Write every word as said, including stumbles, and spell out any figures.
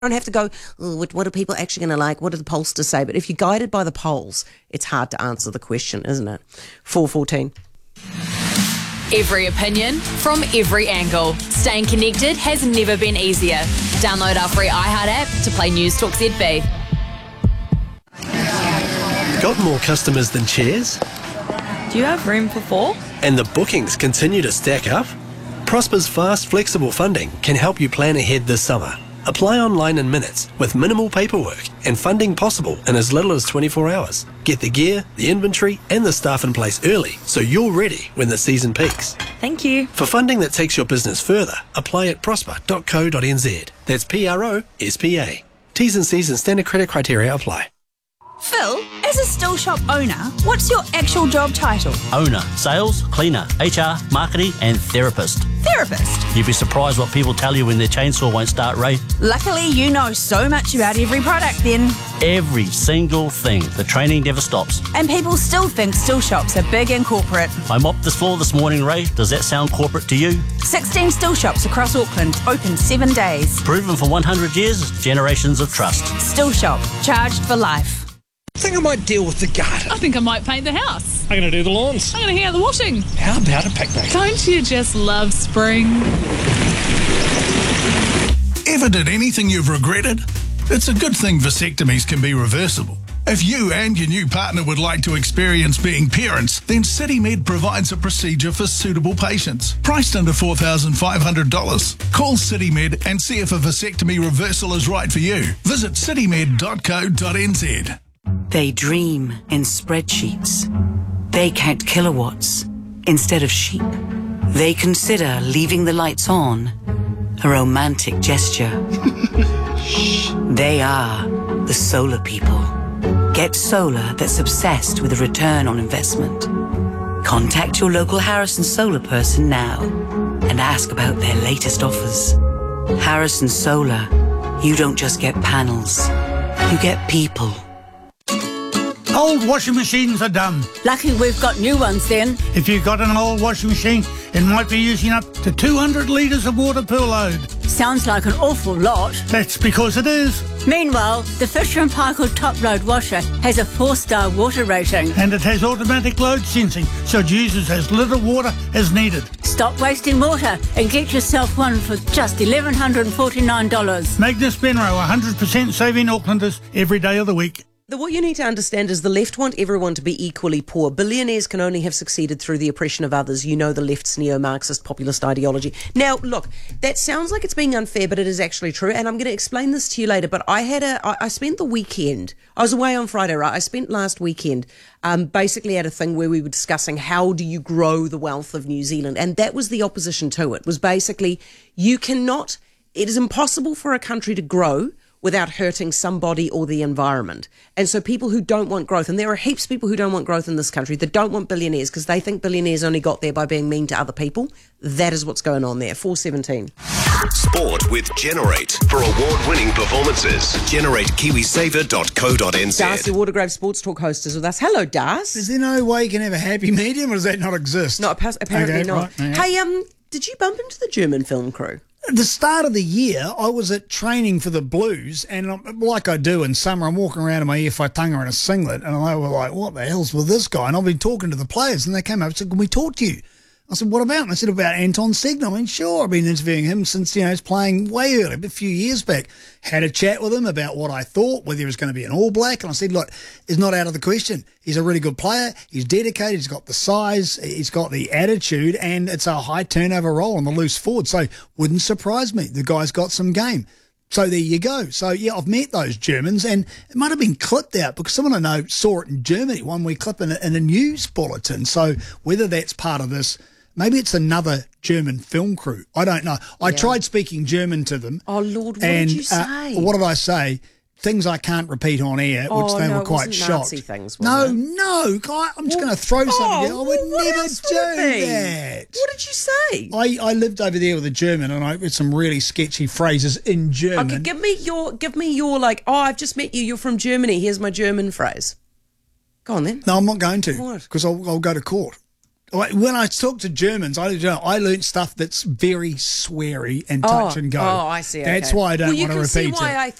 don't have to go, oh, what, what are people actually going to like? What do the pollsters say? But if you're guided by the polls, it's hard to answer the question, isn't it? four fourteen. Every opinion from every angle. Staying connected has never been easier. Download our free iHeart app to play News Talk Z B. Got more customers than chairs? Do you have room for four? And the bookings continue to stack up? Prosper's fast, flexible funding can help you plan ahead this summer. Apply online in minutes with minimal paperwork and funding possible in as little as twenty-four hours. Get the gear, the inventory and the staff in place early so you're ready when the season peaks. Thank you. For funding that takes your business further, apply at prosper dot co dot n z. That's P R O S P A. T's and C's and standard credit criteria apply. Phil, as a still shop owner, what's your actual job title? Owner, sales, cleaner, H R, marketing and therapist. Therapist? You'd be surprised what people tell you when their chainsaw won't start, Ray. Luckily, you know so much about every product then. Every single thing. The training never stops. And people still think still shops are big and corporate. I mopped this floor this morning, Ray. Does that sound corporate to you? sixteen still shops across Auckland, open seven days. Proven for one hundred years, generations of trust. Still shop, charged for life. I think I might deal with the garden. I think I might paint the house. I'm going to do the lawns. I'm going to hang out the washing. How about a picnic? Don't you just love spring? Ever did anything you've regretted? It's a good thing vasectomies can be reversible. If you and your new partner would like to experience being parents, then CityMed provides a procedure for suitable patients, priced under four thousand five hundred dollars. Call CityMed and see if a vasectomy reversal is right for you. Visit city med dot co dot n z. They dream in spreadsheets. They count kilowatts instead of sheep. They consider leaving the lights on a romantic gesture. They are the solar people. Get solar that's obsessed with a return on investment. Contact your local Harrison Solar person now and ask about their latest offers. Harrison Solar, you don't just get panels, you get people. Old washing machines are done. Lucky we've got new ones then. If you've got an old washing machine, it might be using up to two hundred litres of water per load. Sounds like an awful lot. That's because it is. Meanwhile, the Fisher and Paykel Top Load Washer has a four-star water rating. And it has automatic load sensing, so it uses as little water as needed. Stop wasting water and get yourself one for just one thousand one hundred forty-nine dollars. Magnus Benro, one hundred percent saving Aucklanders every day of the week. The, what you need to understand is the left want everyone to be equally poor. Billionaires can only have succeeded through the oppression of others. You know the left's neo-Marxist populist ideology. Now, look, that sounds like it's being unfair, but it is actually true. And I'm going to explain this to you later. But I had a, I, I spent the weekend. I was away on Friday, right? I spent last weekend um, basically at a thing where we were discussing how do you grow the wealth of New Zealand, and that was the opposition to it. Was basically you cannot. It is impossible for a country to grow without hurting somebody or the environment. And so people who don't want growth, and there are heaps of people who don't want growth in this country that don't want billionaires because they think billionaires only got there by being mean to other people. That is what's going on there. four seventeen. Sport with Generate. For award-winning performances, generate kiwi saver dot co dot n z. Darcy Watergrave, Sports Talk host, is with us. Hello, Darcy. Is there no way you can have a happy medium, or does that not exist? No, apparently okay, not. Right, hey, um, did you bump into the German film crew? At the start of the year, I was at training for the Blues, and like I do in summer, I'm walking around in my earwhātanga in a singlet, and they were like, what the hell's with this guy? And I've been talking to the players, and they came up and said, can we talk to you? I said, what about? And I said, about Anton Segner. I mean, sure, I've been interviewing him since, you know, he's playing way earlier, a few years back. Had a chat with him about what I thought, whether he was going to be an All Black. And I said, look, it's not out of the question. He's a really good player. He's dedicated. He's got the size. He's got the attitude. And it's a high turnover role on the loose forward. So wouldn't surprise me. The guy's got some game. So there you go. So, yeah, I've met those Germans, and it might have been clipped out because someone I know saw it in Germany, one we clip in a, in a news bulletin. So whether that's part of this, maybe it's another German film crew. I don't know. I yeah. tried speaking German to them. Oh, Lord, what and, did you say? Uh, what did I say? Things I can't repeat on air, oh, which they no, were quite it shocked. Nazi things, was no, it? no, guy, I'm just well, going to throw something oh, down. I would well, never do would that. What did you say? I, I lived over there with a German, and I heard some really sketchy phrases in German. Okay, give me your, give me your like. Oh, I've just met you. You're from Germany. Here's my German phrase. Go on then. No, I'm not going to What? because I'll, I'll go to court. like, when I talk to Germans, I don't know, I learned stuff that's very sweary and touch oh, and go. Oh, I see. That's okay. why I don't well, you want to can see repeat why it. I